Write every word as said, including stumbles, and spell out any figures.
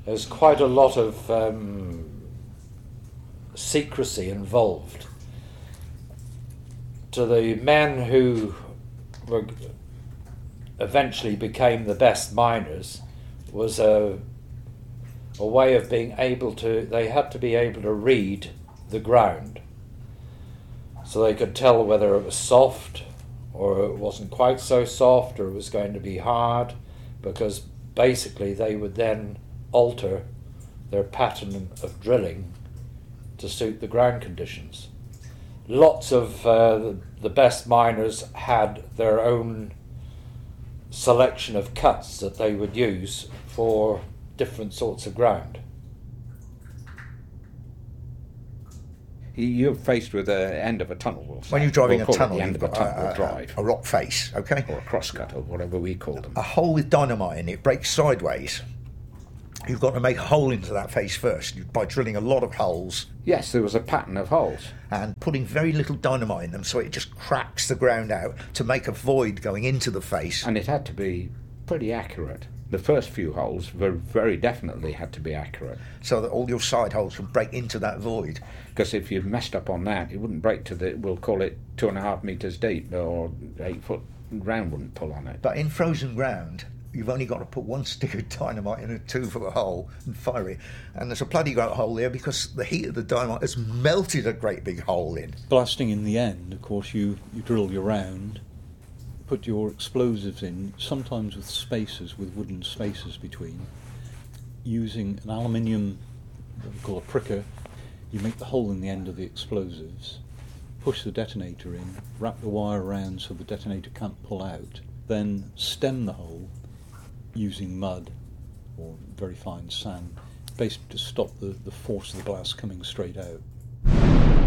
there's quite a lot of um, secrecy involved. To the men who were eventually became the best miners was a, a way of being able to, they had to be able to read the ground. So they could tell whether it was soft or it wasn't quite so soft or it was going to be hard, because basically they would then alter their pattern of drilling to suit the ground conditions. Lots of uh, the, the best miners had their own selection of cuts that they would use for different sorts of ground. You're faced with the end of a tunnel. We'll say. When you're driving we'll a tunnel, the end you've of a got tunnel a, or drive, a, a rock face, okay? or a crosscut, or whatever we call them. A hole with dynamite in it breaks sideways. You've got to make a hole into that face first by drilling a lot of holes. Yes, there was a pattern of holes. And putting very little dynamite in them so it just cracks the ground out to make a void going into the face. And it had to be pretty accurate. The first few holes very, very definitely had to be accurate. So that all your side holes can break into that void. Because if you messed up on that, it wouldn't break to the, we'll call it two and a half metres deep, or eight foot round wouldn't pull on it. But in frozen ground, you've only got to put one stick of dynamite in a two-foot hole and fire it. And there's a bloody great hole there because the heat of the dynamite has melted a great big hole in. Blasting in the end, of course, you, you drill your round, put your explosives in, sometimes with spacers, with wooden spacers between, using an aluminium, what we call a pricker. You make the hole in the end of the explosives, push the detonator in, wrap the wire around so the detonator can't pull out, then stem the hole using mud or very fine sand, basically to stop the, the force of the blast coming straight out.